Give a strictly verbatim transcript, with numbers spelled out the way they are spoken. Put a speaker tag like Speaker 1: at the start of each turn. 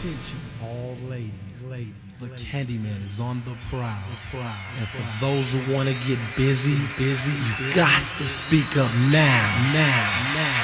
Speaker 1: attention, all ladies, ladies. The Candyman is on the prowl, and for those who want to get busy, busy, you got to speak up now, now, now.